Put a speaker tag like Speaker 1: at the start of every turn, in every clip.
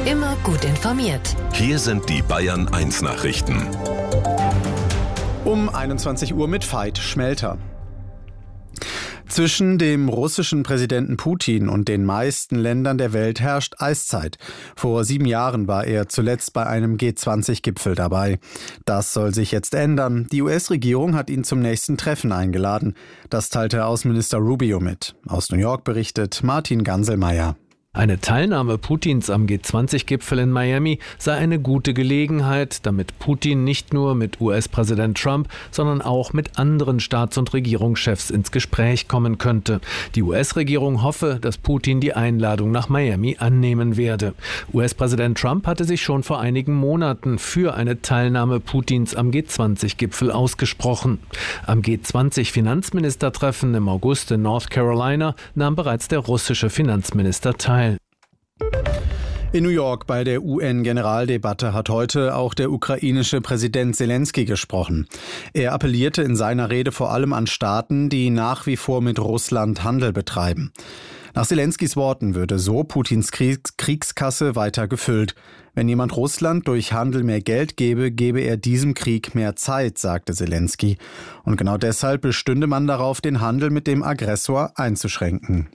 Speaker 1: Immer gut informiert.
Speaker 2: Hier sind die Bayern 1 Nachrichten.
Speaker 3: Um 21 Uhr mit Veit Schmelter. Zwischen dem russischen Präsidenten Putin und den meisten Ländern der Welt herrscht Eiszeit. Vor 7 Jahren war er zuletzt bei einem G20-Gipfel dabei. Das soll sich jetzt ändern. Die US-Regierung hat ihn zum nächsten Treffen eingeladen. Das teilte Außenminister Rubio mit. Aus New York berichtet Martin Ganselmeier.
Speaker 4: Eine Teilnahme Putins am G20-Gipfel in Miami sei eine gute Gelegenheit, damit Putin nicht nur mit US-Präsident Trump, sondern auch mit anderen Staats- und Regierungschefs ins Gespräch kommen könnte. Die US-Regierung hoffe, dass Putin die Einladung nach Miami annehmen werde. US-Präsident Trump hatte sich schon vor einigen Monaten für eine Teilnahme Putins am G20-Gipfel ausgesprochen. Am G20-Finanzministertreffen im August in North Carolina nahm bereits der russische Finanzminister teil.
Speaker 3: In New York bei der UN-Generaldebatte hat heute auch der ukrainische Präsident Selenskyj gesprochen. Er appellierte in seiner Rede vor allem an Staaten, die nach wie vor mit Russland Handel betreiben. Nach Selenskys Worten würde so Putins Kriegskasse weiter gefüllt. Wenn jemand Russland durch Handel mehr Geld gebe, gebe er diesem Krieg mehr Zeit, sagte Selenskyj. Und genau deshalb bestünde man darauf, den Handel mit dem Aggressor einzuschränken.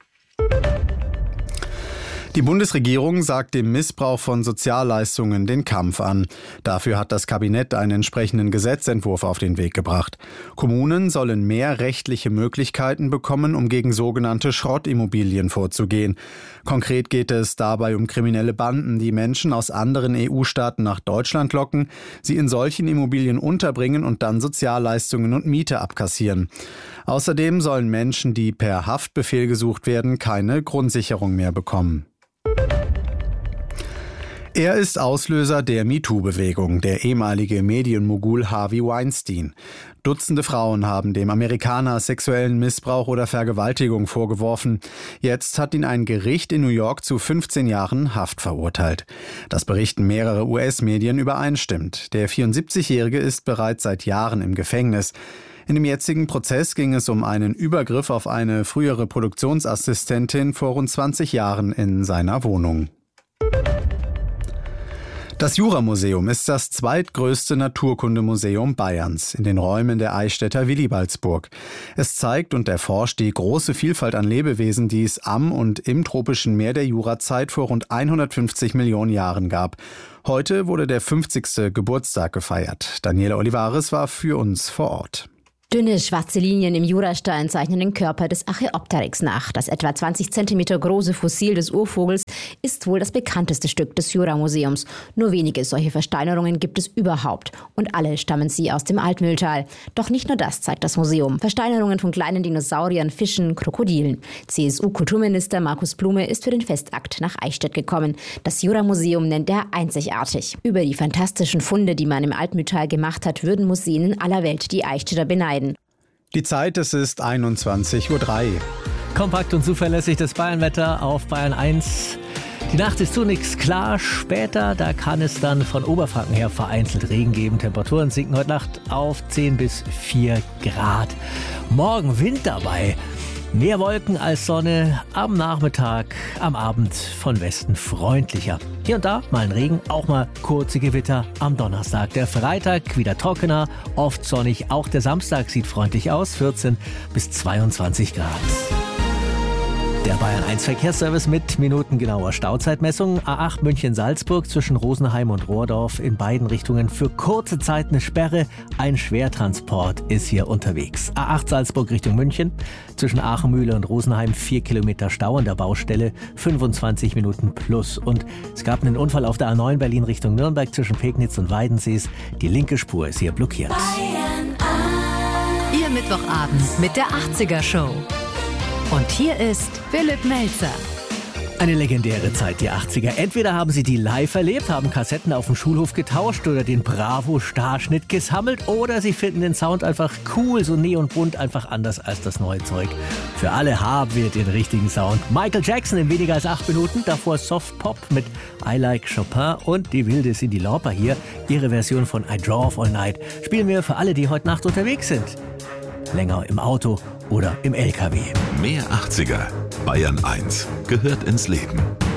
Speaker 3: Die Bundesregierung sagt dem Missbrauch von Sozialleistungen den Kampf an. Dafür hat das Kabinett einen entsprechenden Gesetzentwurf auf den Weg gebracht. Kommunen sollen mehr rechtliche Möglichkeiten bekommen, um gegen sogenannte Schrottimmobilien vorzugehen. Konkret geht es dabei um kriminelle Banden, die Menschen aus anderen EU-Staaten nach Deutschland locken, sie in solchen Immobilien unterbringen und dann Sozialleistungen und Miete abkassieren. Außerdem sollen Menschen, die per Haftbefehl gesucht werden, keine Grundsicherung mehr bekommen. Er ist Auslöser der MeToo-Bewegung, der ehemalige Medienmogul Harvey Weinstein. Dutzende Frauen haben dem Amerikaner sexuellen Missbrauch oder Vergewaltigung vorgeworfen. Jetzt hat ihn ein Gericht in New York zu 15 Jahren Haft verurteilt. Das berichten mehrere US-Medien übereinstimmend. Der 74-Jährige ist bereits seit Jahren im Gefängnis. In dem jetzigen Prozess ging es um einen Übergriff auf eine frühere Produktionsassistentin vor rund 20 Jahren in seiner Wohnung. Das Juramuseum ist das zweitgrößte Naturkundemuseum Bayerns in den Räumen der Eichstätter Willibaldsburg. Es zeigt und erforscht die große Vielfalt an Lebewesen, die es am und im tropischen Meer der Jurazeit vor rund 150 Millionen Jahren gab. Heute wurde der 50. Geburtstag gefeiert. Daniela Olivares war für uns vor Ort.
Speaker 5: Dünne, schwarze Linien im Jurastein zeichnen den Körper des Archaeopteryx nach. Das etwa 20 cm große Fossil des Urvogels ist wohl das bekannteste Stück des Juramuseums. Nur wenige solche Versteinerungen gibt es überhaupt. Und alle stammen sie aus dem Altmühltal. Doch nicht nur das zeigt das Museum. Versteinerungen von kleinen Dinosauriern, Fischen, Krokodilen. CSU-Kulturminister Markus Blume ist für den Festakt nach Eichstätt gekommen. Das Juramuseum nennt er einzigartig. Über die fantastischen Funde, die man im Altmühltal gemacht hat, würden Museen in aller Welt die Eichstätter beneiden.
Speaker 3: Die Zeit, es ist 21:03 Uhr.
Speaker 6: Kompakt und zuverlässig das Bayernwetter auf Bayern 1. Die Nacht ist zunächst klar, später, da kann es dann von Oberfranken her vereinzelt Regen geben. Temperaturen sinken heute Nacht auf 10 bis 4 Grad. Morgen Wind dabei. Mehr Wolken als Sonne, am Nachmittag, am Abend von Westen freundlicher. Hier und da mal ein Regen, auch mal kurze Gewitter am Donnerstag. Der Freitag wieder trockener, oft sonnig. Auch der Samstag sieht freundlich aus, 14 bis 22 Grad. Der Bayern 1 Verkehrsservice mit minutengenauer Stauzeitmessung. A8 München-Salzburg zwischen Rosenheim und Rohrdorf in beiden Richtungen für kurze Zeit eine Sperre. Ein Schwertransport ist hier unterwegs. A8 Salzburg Richtung München zwischen Aachenmühle und Rosenheim 4 Kilometer Stau an der Baustelle, 25 Minuten plus. Und es gab einen Unfall auf der A9 Berlin Richtung Nürnberg zwischen Pegnitz und Weidensees. Die linke Spur ist hier blockiert.
Speaker 1: Bayern 1. Ihr Mittwochabend mit der 80er Show. Und hier ist Philipp Melzer.
Speaker 6: Eine legendäre Zeit, die 80er. Entweder haben Sie die live erlebt, haben Kassetten auf dem Schulhof getauscht oder den Bravo-Starschnitt gesammelt, oder Sie finden den Sound einfach cool, so neonbunt, einfach anders als das neue Zeug. Für alle haben wir den richtigen Sound. Michael Jackson in weniger als 8 Minuten, davor Soft Pop mit I Like Chopin und die wilde Cyndi Lauper hier. Ihre Version von I Drove All Night spielen wir für alle, die heute Nacht unterwegs sind. Länger im Auto oder im LKW.
Speaker 2: Mehr 80er. Bayern 1 gehört ins Leben.